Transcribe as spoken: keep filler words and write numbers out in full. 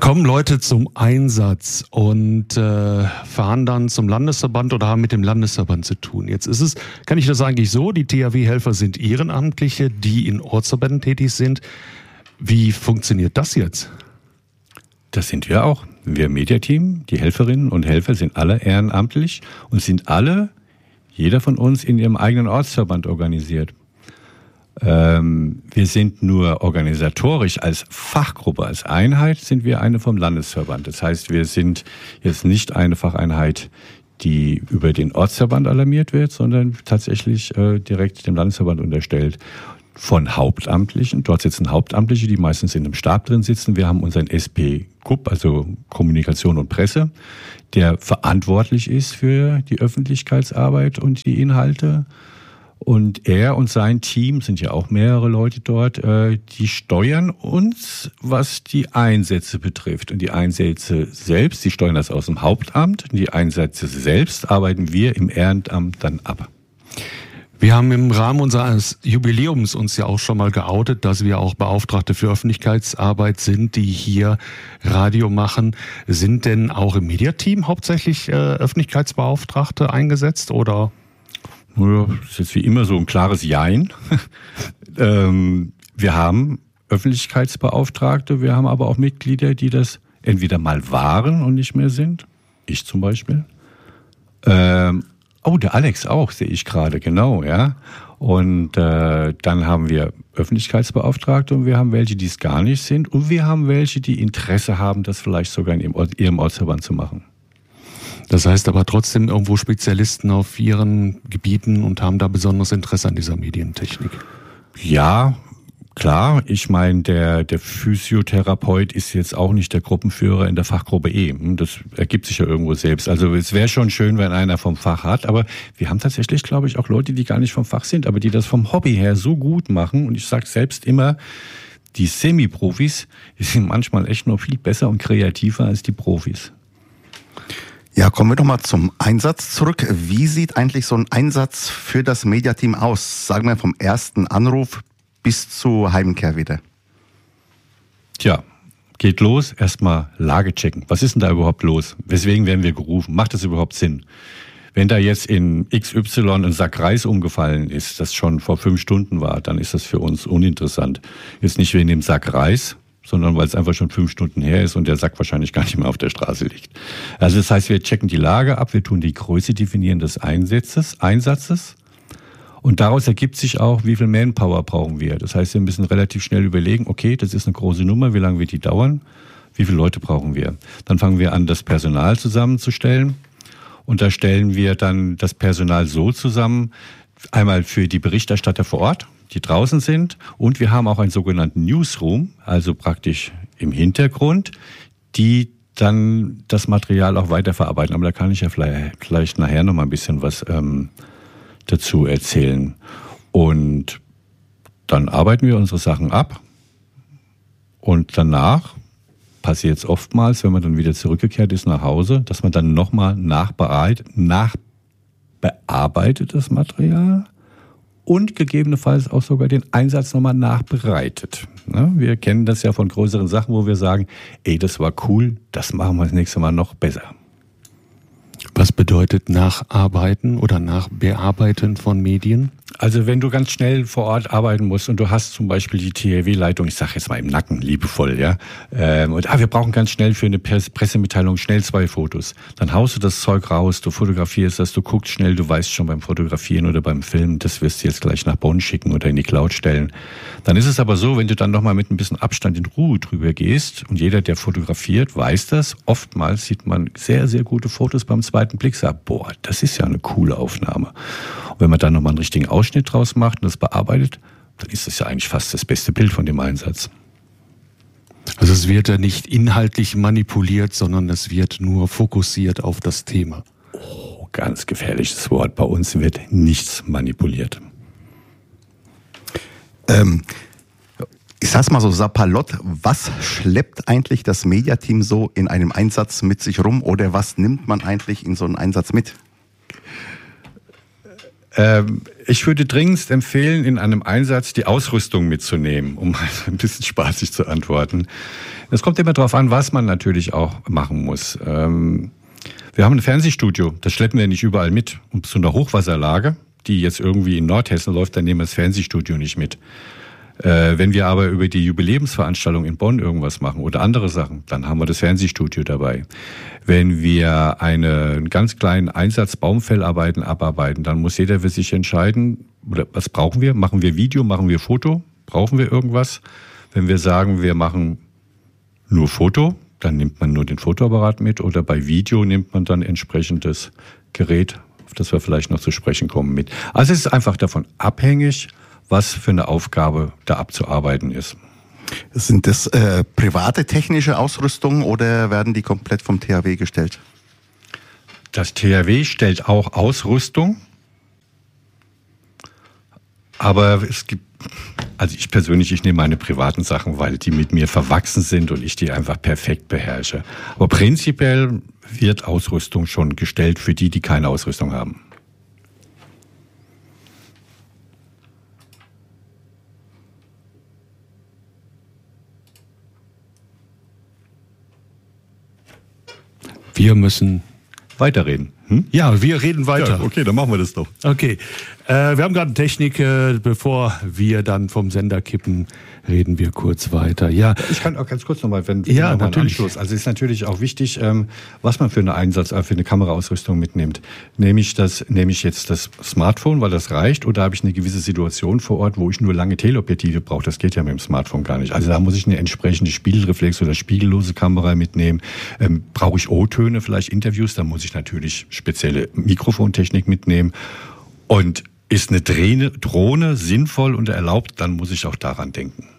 kommen Leute zum Einsatz und äh, fahren dann zum Landesverband oder haben mit dem Landesverband zu tun. Jetzt ist es, kann ich das eigentlich so, die T H W-Helfer sind Ehrenamtliche, die in Ortsverbänden tätig sind. Wie funktioniert das jetzt? Das sind wir auch. Wir im Mediateam, die Helferinnen und Helfer sind alle ehrenamtlich und sind alle, jeder von uns, in ihrem eigenen Ortsverband organisiert. Ähm, wir sind nur organisatorisch als Fachgruppe, als Einheit sind wir eine vom Landesverband. Das heißt, wir sind jetzt nicht eine Facheinheit, die über den Ortsverband alarmiert wird, sondern tatsächlich äh, direkt dem Landesverband unterstellt. Von Hauptamtlichen, dort sitzen Hauptamtliche, die meistens in einem Stab drin sitzen. Wir haben unseren S P K U P, also Kommunikation und Presse, der verantwortlich ist für die Öffentlichkeitsarbeit und die Inhalte. Und er und sein Team, sind ja auch mehrere Leute dort, die steuern uns, was die Einsätze betrifft. Und die Einsätze selbst, die steuern das aus dem Hauptamt. Und die Einsätze selbst arbeiten wir im Ehrenamt dann ab. Wir haben im Rahmen unseres Jubiläums uns ja auch schon mal geoutet, dass wir auch Beauftragte für Öffentlichkeitsarbeit sind, die hier Radio machen. Sind denn auch im Mediateam hauptsächlich äh, Öffentlichkeitsbeauftragte eingesetzt oder? Ja, das ist jetzt wie immer so ein klares Jein. ähm, wir haben Öffentlichkeitsbeauftragte, wir haben aber auch Mitglieder, die das entweder mal waren und nicht mehr sind. Ich zum Beispiel. Ähm, oh, der Alex auch, sehe ich gerade, genau, ja. Und äh, dann haben wir Öffentlichkeitsbeauftragte und wir haben welche, die es gar nicht sind. Und wir haben welche, die Interesse haben, das vielleicht sogar in ihrem, Ort, ihrem Ortsverband zu machen. Das heißt aber trotzdem irgendwo Spezialisten auf ihren Gebieten und haben da besonderes Interesse an dieser Medientechnik. Ja, klar. Ich meine, der, der Physiotherapeut ist jetzt auch nicht der Gruppenführer in der Fachgruppe E. Das ergibt sich ja irgendwo selbst. Also es wäre schon schön, wenn einer vom Fach hat. Aber wir haben tatsächlich, glaube ich, auch Leute, die gar nicht vom Fach sind, aber die das vom Hobby her so gut machen. Und ich sage selbst immer, die Semi-Profis, die sind manchmal echt noch viel besser und kreativer als die Profis. Ja, kommen wir doch mal zum Einsatz zurück. Wie sieht eigentlich so ein Einsatz für das Mediateam aus? Sagen wir vom ersten Anruf bis zur Heimkehr wieder. Tja, geht los. Erstmal Lage checken. Was ist denn da überhaupt los? Weswegen werden wir gerufen? Macht das überhaupt Sinn? Wenn da jetzt in X Y ein Sack Reis umgefallen ist, das schon vor fünf Stunden war, dann ist das für uns uninteressant. Jetzt nicht wegen dem Sack Reis, sondern weil es einfach schon fünf Stunden her ist und der Sack wahrscheinlich gar nicht mehr auf der Straße liegt. Also das heißt, wir checken die Lage ab, wir tun die Größe definieren des Einsatzes, Einsatzes und daraus ergibt sich auch, wie viel Manpower brauchen wir. Das heißt, wir müssen relativ schnell überlegen, okay, das ist eine große Nummer, wie lange wird die dauern, wie viele Leute brauchen wir. Dann fangen wir an, das Personal zusammenzustellen und da stellen wir dann das Personal so zusammen, einmal für die Berichterstatter vor Ort, die draußen sind. Und wir haben auch einen sogenannten Newsroom, also praktisch im Hintergrund, die dann das Material auch weiterverarbeiten. Aber da kann ich ja vielleicht, vielleicht nachher noch mal ein bisschen was ähm, dazu erzählen. Und dann arbeiten wir unsere Sachen ab. Und danach passiert es oftmals, wenn man dann wieder zurückgekehrt ist nach Hause, dass man dann nochmal nachbearbeitet, nachbearbeitet das Material und gegebenenfalls auch sogar den Einsatz nochmal nachbereitet. Wir kennen das ja von größeren Sachen, wo wir sagen, ey, das war cool, das machen wir das nächste Mal noch besser. Was bedeutet Nacharbeiten oder Nachbearbeiten von Medien? Also wenn du ganz schnell vor Ort arbeiten musst und du hast zum Beispiel die T H W-Leitung, ich sage jetzt mal im Nacken, liebevoll, ja, ähm, und ah, wir brauchen ganz schnell für eine Pressemitteilung schnell zwei Fotos. Dann haust du das Zeug raus, du fotografierst das, du guckst schnell, du weißt schon beim Fotografieren oder beim Filmen, das wirst du jetzt gleich nach Bonn schicken oder in die Cloud stellen. Dann ist es aber so, wenn du dann nochmal mit ein bisschen Abstand in Ruhe drüber gehst und jeder, der fotografiert, weiß das, oftmals sieht man sehr, sehr gute Fotos beim zweiten Blick, sagt, boah, das ist ja eine coole Aufnahme. Und wenn man dann nochmal einen richtigen Ausschnitt draus macht und das bearbeitet, dann ist das ja eigentlich fast das beste Bild von dem Einsatz. Also es wird ja nicht inhaltlich manipuliert, sondern es wird nur fokussiert auf das Thema. Oh, ganz gefährliches Wort. Bei uns wird nichts manipuliert. Ähm, ich sag's mal so sapalott, was schleppt eigentlich das Mediateam so in einem Einsatz mit sich rum oder was nimmt man eigentlich in so einen Einsatz mit? Ähm, ich würde dringendst empfehlen, in einem Einsatz die Ausrüstung mitzunehmen, um mal ein bisschen spaßig zu antworten. Es kommt immer darauf an, was man natürlich auch machen muss. Ähm, wir haben ein Fernsehstudio, das schleppen wir nicht überall mit. Und zu einer Hochwasserlage, die jetzt irgendwie in Nordhessen läuft, dann nehmen wir das Fernsehstudio nicht mit. Äh, wenn wir aber über die Jubiläumsveranstaltung in Bonn irgendwas machen oder andere Sachen, dann haben wir das Fernsehstudio dabei. Wenn wir einen ganz kleinen Einsatz Baumfellarbeiten abarbeiten, dann muss jeder für sich entscheiden, oder was brauchen wir? Machen wir Video, machen wir Foto? Brauchen wir irgendwas? Wenn wir sagen, wir machen nur Foto, dann nimmt man nur den Fotoapparat mit, oder bei Video nimmt man dann entsprechendes Gerät, auf das wir vielleicht noch zu sprechen kommen, mit. Also es ist einfach davon abhängig, was für eine Aufgabe da abzuarbeiten ist. Sind das äh, private technische Ausrüstungen oder werden die komplett vom T H W gestellt? Das T H W stellt auch Ausrüstung, aber es gibt, also ich persönlich, ich nehme meine privaten Sachen, weil die mit mir verwachsen sind und ich die einfach perfekt beherrsche. Aber prinzipiell wird Ausrüstung schon gestellt für die, die keine Ausrüstung haben. Wir müssen weiterreden. Hm? Ja, wir reden weiter. Ja, okay, dann machen wir das doch. Okay, äh, wir haben gerade Technik, äh, bevor wir dann vom Sender kippen, reden wir kurz weiter. Ja, ich kann auch ganz kurz nochmal, wenn ja, noch mal natürlich. Anschluss. Also es ist natürlich auch wichtig, ähm, was man für eine Einsatz, äh, für eine Kameraausrüstung mitnimmt. Nehme ich das, nehme ich jetzt das Smartphone, weil das reicht, oder habe ich eine gewisse Situation vor Ort, wo ich nur lange Teleobjektive brauche? Das geht ja mit dem Smartphone gar nicht. Also da muss ich eine entsprechende Spiegelreflex oder spiegellose Kamera mitnehmen. Ähm, brauche ich O-Töne, vielleicht Interviews? Da muss ich natürlich spezielle Mikrofontechnik mitnehmen. Und ist eine Drohne sinnvoll und erlaubt, dann muss ich auch daran denken.